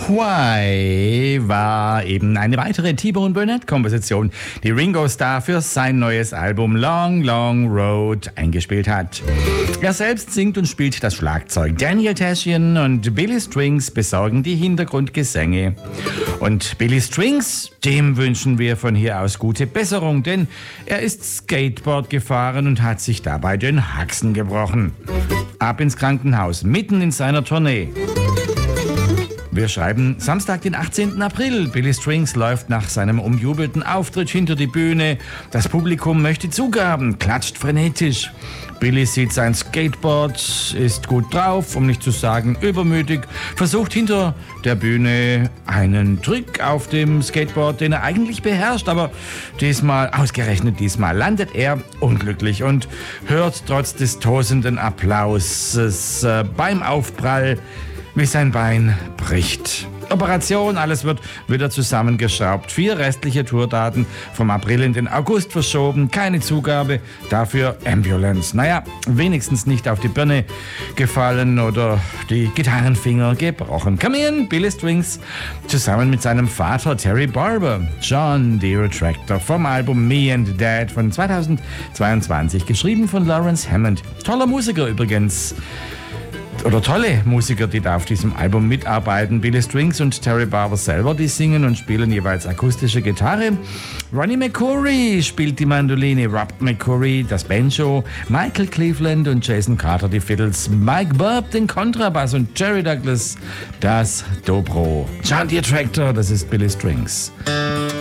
Why war eben eine weitere T-Bone Burnett-Komposition, die Ringo Starr für sein neues Album Long Long Road eingespielt hat. Er selbst singt und spielt das Schlagzeug. Daniel Tashian und Billy Strings besorgen die Hintergrundgesänge. Und Billy Strings, dem wünschen wir von hier aus gute Besserung, denn er ist Skateboard gefahren und hat sich dabei den Haxen gebrochen. Ab ins Krankenhaus, mitten in seiner Tournee. Wir schreiben Samstag, den 18. April. Billy Strings läuft nach seinem umjubelten Auftritt hinter die Bühne. Das Publikum möchte Zugaben, klatscht frenetisch. Billy sieht sein Skateboard, ist gut drauf, um nicht zu sagen übermütig, versucht hinter der Bühne einen Trick auf dem Skateboard, den er eigentlich beherrscht, aber ausgerechnet diesmal landet er unglücklich und hört trotz des tosenden Applauses beim Aufprall, wie sein Bein bricht. Operation, alles wird wieder zusammengeschraubt. 4 restliche Tourdaten vom April in den August verschoben. Keine Zugabe, dafür Ambulance. Naja, wenigstens nicht auf die Birne gefallen oder die Gitarrenfinger gebrochen. Come in, Billy Strings, zusammen mit seinem Vater Terry Barber. John Deere Tractor vom Album Me and Dad von 2022, geschrieben von Lawrence Hammond. Toller Musiker übrigens. Oder tolle Musiker, die da auf diesem Album mitarbeiten. Billy Strings und Terry Barber selber, die singen und spielen jeweils akustische Gitarre. Ronnie McCoury spielt die Mandoline, Rob McCoury das Banjo, Michael Cleveland und Jason Carter die Fiddles, Mike Burb den Kontrabass und Jerry Douglas das Dobro. John Deere Tractor, das ist Billy Strings.